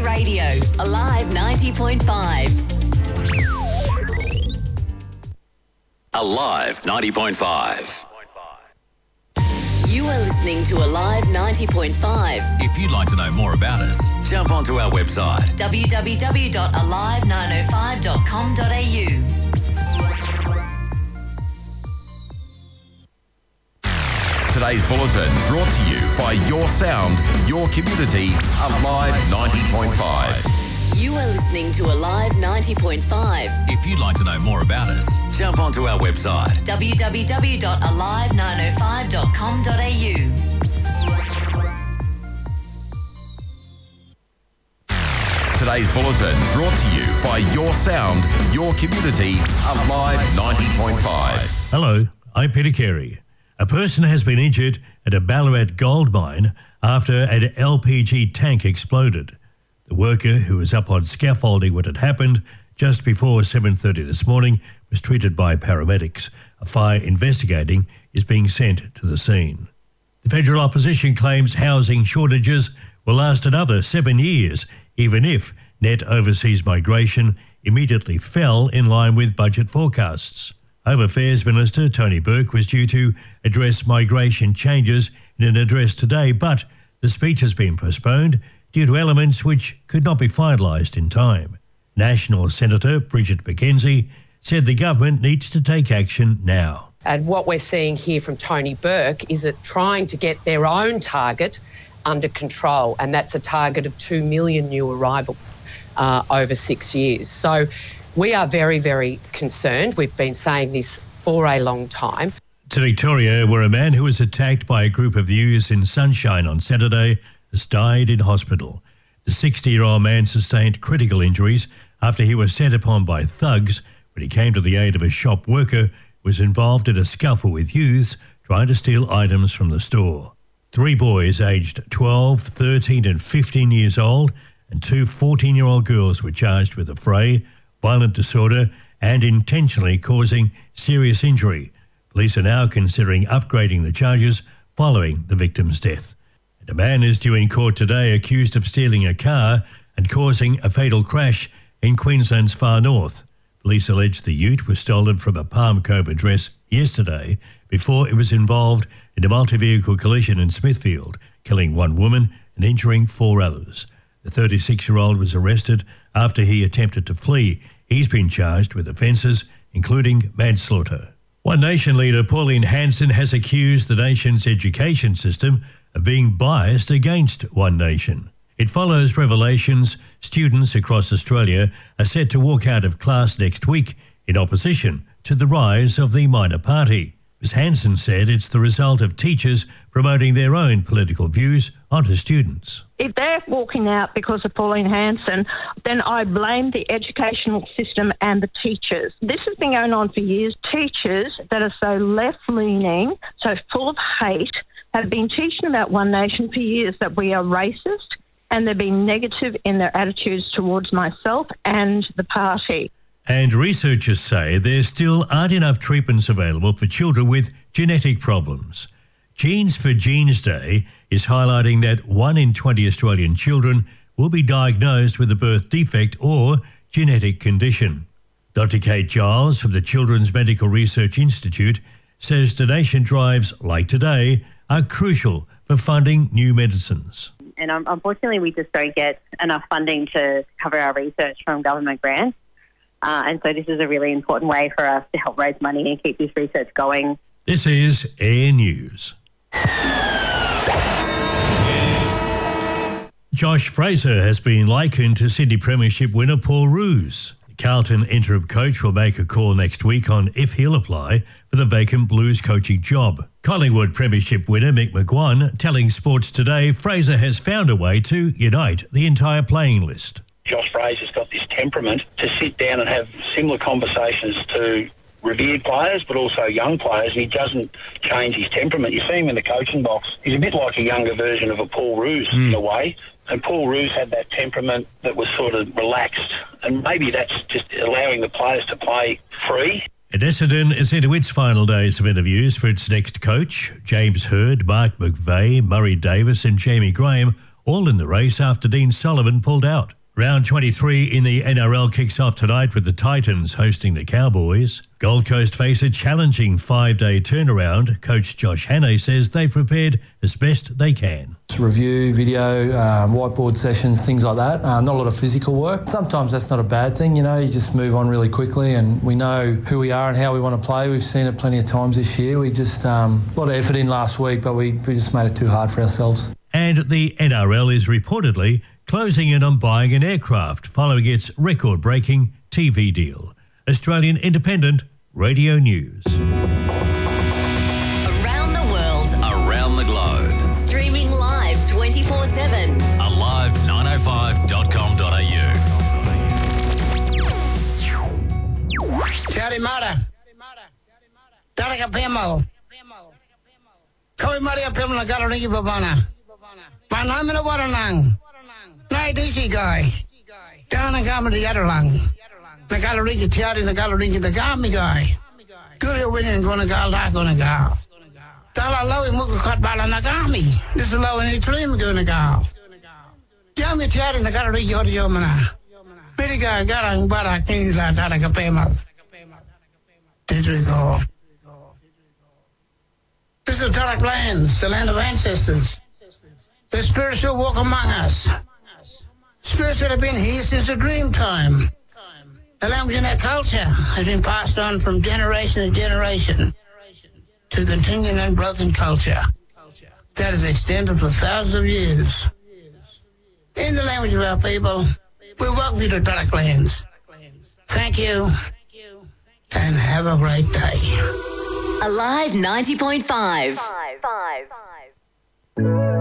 Country Radio, Alive 90.5. Alive 90.5. You are listening to Alive 90.5. If you'd like to know more about us, jump onto our website www.alive905.com.au. Today's bulletin brought to you by Your Sound, Your Community, Alive 90.5. You are listening to Alive 90.5. If you'd like to know more about us, jump onto our website www.alive905.com.au. Today's bulletin brought to you by Your Sound, Your Community, Alive 90.5. Hello, I'm Peter Carey. A person has been injured at a Ballarat gold mine after an LPG tank exploded. The worker, who was up on scaffolding when it happened just before 7:30 this morning, was treated by paramedics. A fire investigating is being sent to the scene. The federal opposition claims housing shortages will last another 7 years, even if net overseas migration immediately fell in line with budget forecasts. Home Affairs Minister Tony Burke was due to address migration changes in an address today, but the speech has been postponed due to elements which could not be finalised in time. National Senator Bridget McKenzie said the government needs to take action now. And what we're seeing here from Tony Burke is it trying to get their own target under control, and that's a target of 2 million new arrivals over 6 years. So we are very, very concerned. We've been saying this for a long time. To Victoria, where a man who was attacked by a group of youths in Sunshine on Saturday has died in hospital. The 60-year-old man sustained critical injuries after he was set upon by thugs when he came to the aid of a shop worker who was involved in a scuffle with youths trying to steal items from the store. 3 boys aged 12, 13 and 15 years old and 2 14-year-old girls were charged with affray, violent disorder and intentionally causing serious injury. Police are now considering upgrading the charges following the victim's death. And a man is due in court today accused of stealing a car and causing a fatal crash in Queensland's far north. Police allege the ute was stolen from a Palm Cove address yesterday before it was involved in a multi-vehicle collision in Smithfield, killing 1 woman and injuring 4 others. The 36-year-old was arrested after he attempted to flee. He's been charged with offences, including manslaughter. One Nation leader, Pauline Hanson, has accused the nation's education system of being biased against One Nation. It follows revelations students across Australia are set to walk out of class next week in opposition to the rise of the minor party. Ms Hanson said it's the result of teachers promoting their own political views onto students. If they're walking out because of Pauline Hanson, then I blame the educational system and the teachers. This has been going on for years. Teachers that are so left-leaning, so full of hate, have been teaching about One Nation for years, that we are racist, and they're being negative in their attitudes towards myself and the party. And researchers say there still aren't enough treatments available for children with genetic problems. Genes for Genes Day is highlighting that 1 in 20 Australian children will be diagnosed with a birth defect or genetic condition. Dr. Kate Giles from the Children's Medical Research Institute says donation drives like today are crucial for funding new medicines. And unfortunately, we just don't get enough funding to cover our research from government grants. And so this is a really important way for us to help raise money and keep this research going. This is Air News. Josh Fraser has been likened to Sydney Premiership winner Paul Roos. The Carlton interim coach will make a call next week on if he'll apply for the vacant Blues coaching job. Collingwood Premiership winner Mick McGuan telling Sports Today Fraser has found a way to unite the entire playing list. Josh Fraser's got this temperament to sit down and have similar conversations to revered players but also young players, and he doesn't change his temperament. You see him in the coaching box. He's a bit like a younger version of a Paul Roos in a way, and Paul Roos had that temperament that was sort of relaxed, and maybe that's just allowing the players to play free. And Essendon is into its final days of interviews for its next coach. James Hird, Mark McVeigh, Murray Davis and Jamie Graham all in the race after Dean Sullivan pulled out. Round 23 in the NRL kicks off tonight with the Titans hosting the Cowboys. Gold Coast face a challenging 5-day turnaround. Coach Josh Hannay says they've prepared as best they can. Review, video, whiteboard sessions, things like that. Not a lot of physical work. Sometimes that's not a bad thing, you just move on really quickly and we know who we are and how we want to play. We've seen it plenty of times this year. We just, a lot of effort in last week, but we just made it too hard for ourselves. And the NRL is reportedly closing in on buying an aircraft following its record-breaking TV deal. Australian Independent Radio News. Around the world. Around the globe. Streaming live 24/7. Alive905.com.au. Tiari Mara. Taraka Pemo. Koi Maria Pemla Garoniki Babana. Panamina Waranang. Night DC guy. Down and come to the other lang. The Galariki Tiari, the Galariki, the Gami guy. Good winning gonna go, like gonna go. Tala low in Muka cut Balanagami. This is low in the dream gonna go. Jammy Tiari, the Galariki or the Yomana. Mediga Garang Barak means that Taraka Pemo. Did we go? This is Tarak Lands, the land of ancestors. The spiritual walk among us. Spirits that have been here since the dream time. The language and their culture has been passed on from generation to generation to continuing unbroken culture that has extended for thousands of years. In the language of our people, we welcome you to Tarak Lands. Thank you and have a great day. Alive 90.5.